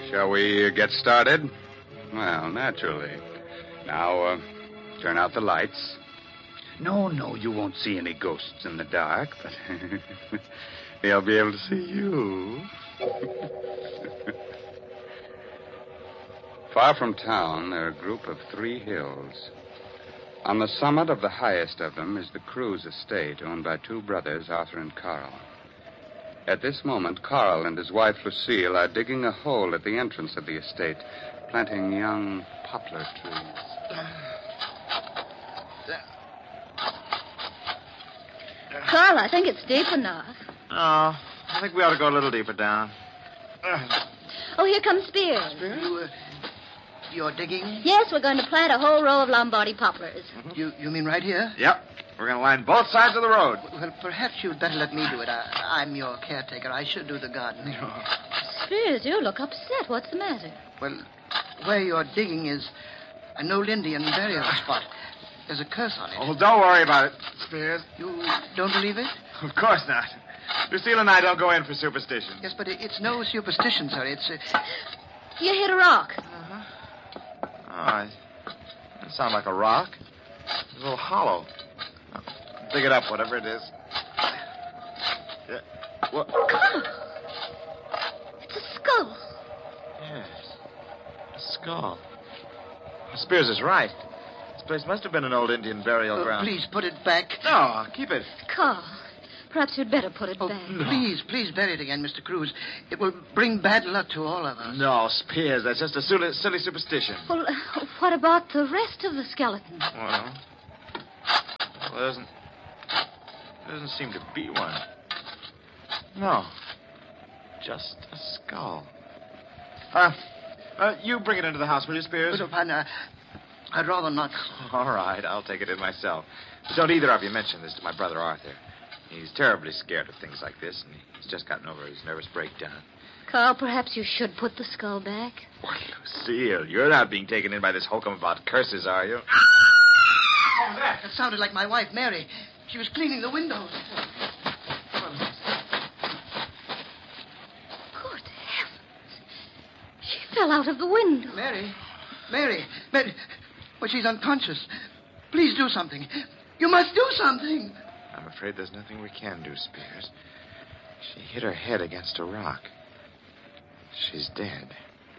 Shall we get started? Well, naturally. Now, turn out the lights. No, you won't see any ghosts in the dark, but they'll be able to see you. Far from town, there are a group of 3 hills. On the summit of the highest of them is the Cruz estate, owned by 2 brothers, Arthur and Carl. At this moment, Carl and his wife, Lucille, are digging a hole at the entrance of the estate, planting young poplar trees. Carl, I think it's deep enough. Oh, I think we ought to go a little deeper down. Oh, here comes Spears. You're digging? Yes, we're going to plant a whole row of Lombardy poplars. Mm-hmm. You mean right here? Yep. We're going to line both sides of the road. Well, perhaps you'd better let me do it. I'm your caretaker. I should do the gardening. Spears, you look upset. What's the matter? Well, where you're digging is an old Indian burial spot. There's a curse on it. Oh, don't worry about it, Spears. You don't believe it? Of course not. Lucille and I don't go in for superstition. Yes, but it's no superstition, sir. It's... You hit a rock. Uh-huh. Oh, that sounds like a rock. It's a little hollow. I'll dig it up, whatever it is. Yeah. What? It's a skull. Yes. A skull. Spears is right. This place must have been an old Indian burial ground. Please put it back. No, keep it. Carl, perhaps you'd better put it back. No. Please bury it again, Mr. Cruz. It will bring bad luck to all of us. No, Spears, that's just a silly superstition. Well, what about the rest of the skeleton? Well, there doesn't seem to be one. No, just a skull. You bring it into the house, will you, Spears? But, partner, I'd rather not. All right, I'll take it in myself. But don't either of you mention this to my brother Arthur. He's terribly scared of things like this, and he's just gotten over his nervous breakdown. Carl, perhaps you should put the skull back. Well, Lucille, you're not being taken in by this hokum about curses, are you? Oh, that sounded like my wife, Mary. She was cleaning the windows. Good heavens. She fell out of the window. Mary. Well, she's unconscious. Please do something. You must do something. I'm afraid there's nothing we can do, Spears. She hit her head against a rock. She's dead.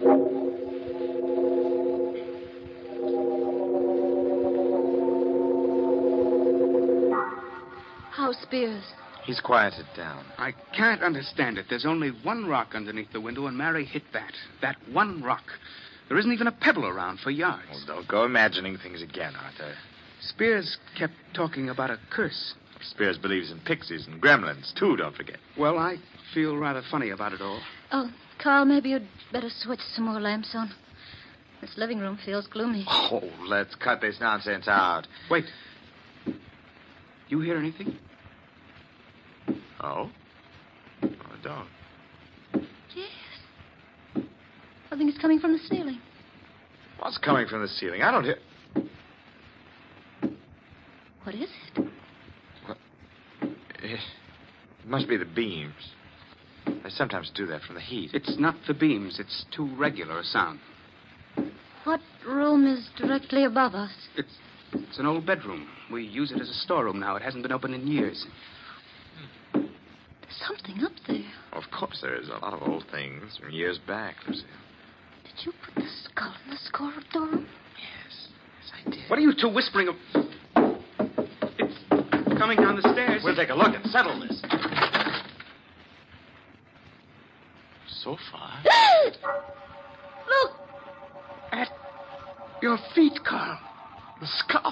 How, Spears? He's quieted down. I can't understand it. There's only one rock underneath the window, and Mary hit that. That one rock. There isn't even a pebble around for yards. Well, don't go imagining things again, Arthur. Spears kept talking about a curse. Spears believes in pixies and gremlins, too, don't forget. Well, I feel rather funny about it all. Oh, Carl, maybe you'd better switch some more lamps on. This living room feels gloomy. Oh, let's cut this nonsense out. Wait. You hear anything? Oh? Oh, I don't. Yes. I think it's coming from the ceiling. What's coming from the ceiling? I don't hear... What is it? It must be the beams. They sometimes do that from the heat. It's not the beams. It's too regular a sound. What room is directly above us? It's an old bedroom. We use it as a storeroom now. It hasn't been open in years. There's something up there. Of course there is. A lot of old things from years back, Lucille. Did you put the skull in the storeroom? Yes, I did. What are you two whispering of? It's coming down the stairs. We'll take a look and settle this. So far. Look! At your feet, Carl. The skull.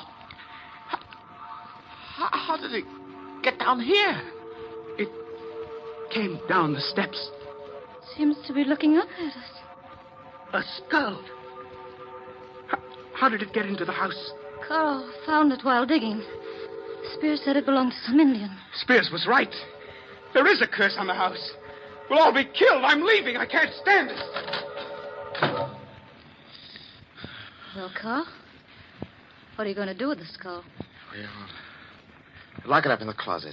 How did it get down here? It came down the steps. Seems to be looking up at us. A skull. How did it get into the house? Carl found it while digging. Spears said it belonged to some Indian. Spears was right. There is a curse on the house. We'll all be killed. I'm leaving. I can't stand it. Well, Carl, what are you going to do with the skull? Well, lock it up in the closet.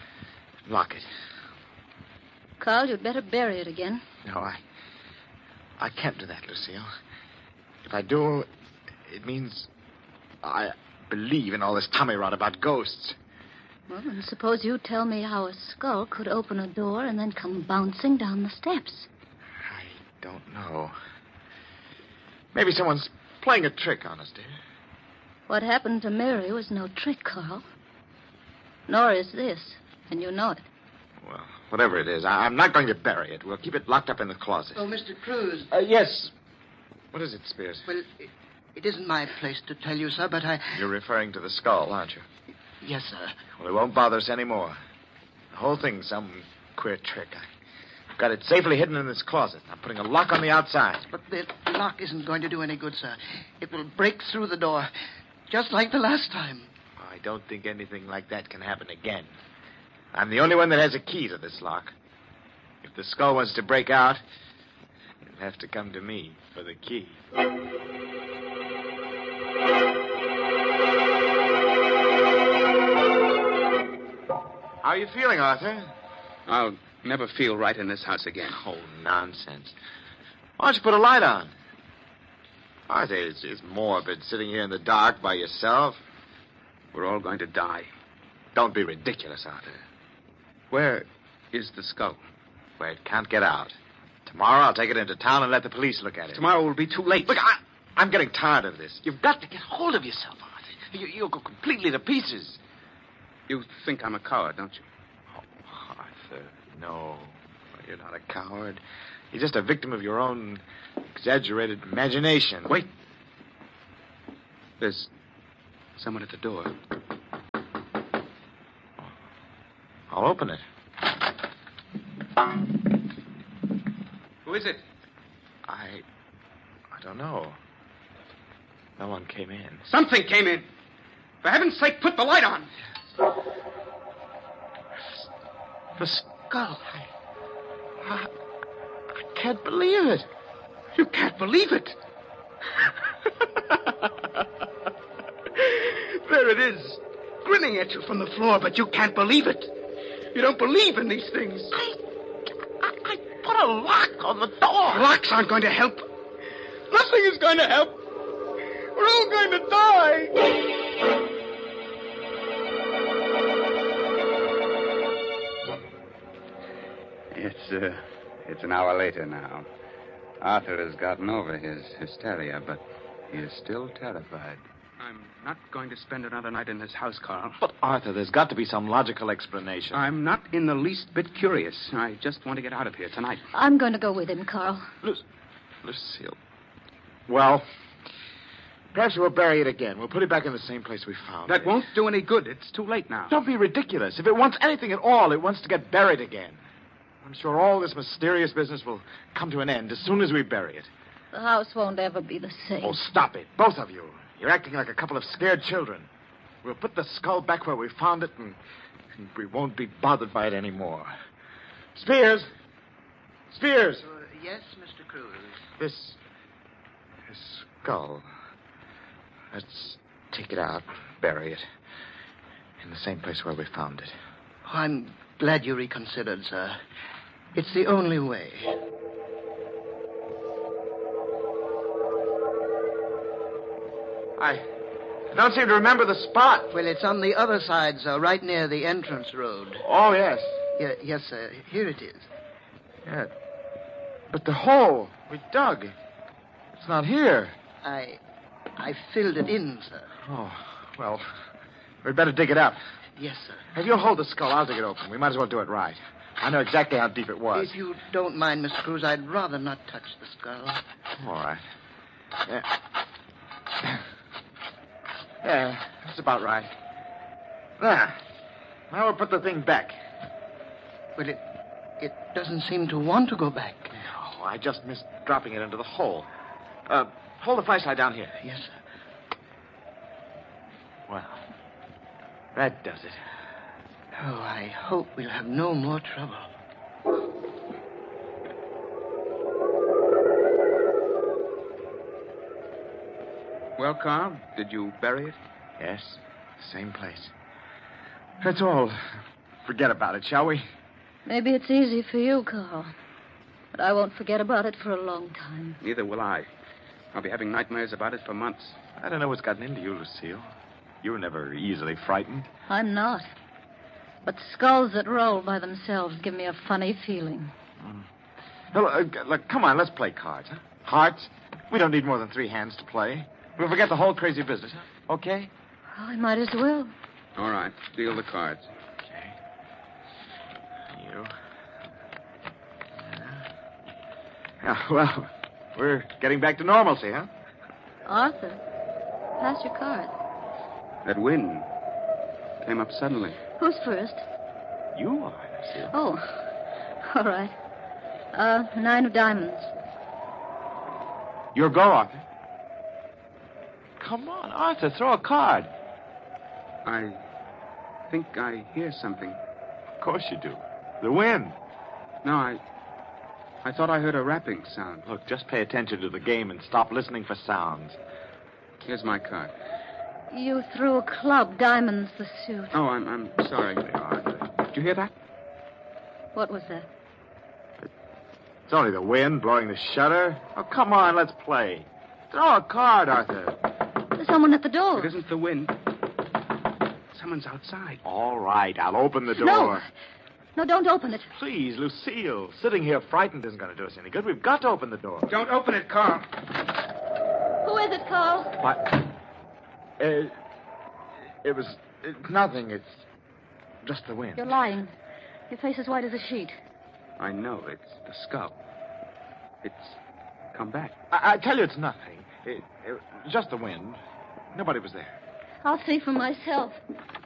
Lock it. Carl, you'd better bury it again. No, I can't do that, Lucille. If I do, it means I believe in all this tummy rot about ghosts. Well, then suppose you tell me how a skull could open a door and then come bouncing down the steps. I don't know. Maybe someone's playing a trick on us, dear. What happened to Mary was no trick, Carl. Nor is this, and you know it. Well, whatever it is, I'm not going to bury it. We'll keep it locked up in the closet. Oh, Mr. Cruz. Yes. What is it, Spears? Well, it isn't my place to tell you, sir, but I... You're referring to the skull, aren't you? Yes, sir. Well, it won't bother us anymore. The whole thing's some queer trick. I've got it safely hidden in this closet. I'm putting a lock on the outside. But the lock isn't going to do any good, sir. It will break through the door, just like the last time. I don't think anything like that can happen again. I'm the only one that has a key to this lock. If the skull wants to break out, it'll have to come to me for the key. How are you feeling, Arthur? I'll never feel right in this house again. Oh, nonsense. Why don't you put a light on? Arthur, it's morbid sitting here in the dark by yourself. We're all going to die. Don't be ridiculous, Arthur. Where is the skull? Where it can't get out. Tomorrow I'll take it into town and let the police look at it. Tomorrow will be too late. Look, I'm getting tired of this. You've got to get hold of yourself, Arthur. You'll go completely to pieces. You think I'm a coward, don't you? Oh, Arthur, no. You're not a coward. You're just a victim of your own exaggerated imagination. Wait. There's someone at the door. I'll open it. Who is it? I don't know. No one came in. Something came in. For heaven's sake, put the light on. The skull. I can't believe it. You can't believe it. There it is, grinning at you from the floor, but you can't believe it. You don't believe in these things. I put a lock on the door. Locks aren't going to help. Nothing is going to help. We're all going to die. It's an hour later now. Arthur has gotten over his hysteria, but he is still terrified. I'm not going to spend another night in this house, Carl. But, Arthur, there's got to be some logical explanation. I'm not in the least bit curious. I just want to get out of here tonight. I'm going to go with him, Carl. Lucille. Well, perhaps we'll bury it again. We'll put it back in the same place we found it. That won't do any good. It's too late now. Don't be ridiculous. If it wants anything at all, it wants to get buried again. I'm sure all this mysterious business will come to an end as soon as we bury it. The house won't ever be the same. Oh, stop it, both of you. You're acting like a couple of scared children. We'll put the skull back where we found it, and we won't be bothered by it anymore. Spears! Spears! Yes, Mr. Cruz. This skull. Let's take it out, bury it. In the same place where we found it. Oh, I'm glad you reconsidered, sir. It's the only way. I don't seem to remember the spot. Well, it's on the other side, sir, right near the entrance road. Oh, yes. Yes, sir. Here it is. Yeah. But the hole we dug, it's not here. I filled it in, sir. Oh, well, we'd better dig it up. Yes, sir. If you'll hold the skull, I'll dig it open. We might as well do it right. I know exactly how deep it was. If you don't mind, Mr. Cruz, I'd rather not touch the skull. All right. Yeah, that's about right. There. Now we'll put the thing back. Well, it doesn't seem to want to go back. Oh, I just missed dropping it into the hole. Hold the flashlight down here. Yes, sir. Well, that does it. Oh, I hope we'll have no more trouble. Well, Carl, did you bury it? Yes, same place. That's all. Forget about it, shall we? Maybe it's easy for you, Carl. But I won't forget about it for a long time. Neither will I. I'll be having nightmares about it for months. I don't know what's gotten into you, Lucille. You were never easily frightened. I'm not. But skulls that roll by themselves give me a funny feeling. Well, look, come on, let's play cards, huh? Hearts? We don't need more than 3 hands to play. We'll forget the whole crazy business, huh? Okay? Well, I might as well. All right. Deal the cards. Okay. You. Yeah, well, we're getting back to normalcy, huh? Arthur, pass your card. That wind came up suddenly. Who's first? You are, Lucille. Oh, all right. 9 of diamonds. Your go, Arthur. Come on, Arthur, throw a card. I think I hear something. Of course you do. The wind. No, I thought I heard a rapping sound. Look, just pay attention to the game and stop listening for sounds. Here's my card. You threw a club, diamonds, the suit. Oh, I'm sorry. Arthur. Did you hear that? What was that? It's only the wind blowing the shutter. Oh, come on, let's play. Throw a card, Arthur. There's someone at the door. It isn't the wind. Someone's outside. All right, I'll open the door. No. No, don't open it. Please, Lucille. Sitting here frightened isn't going to do us any good. We've got to open the door. Don't open it, Carl. Who is it, Carl? What? It was nothing. It's just the wind. You're lying. Your face is white as a sheet. I know. It's the skull. It's come back. I tell you, it's nothing. Just the wind. Nobody was there. I'll see for myself.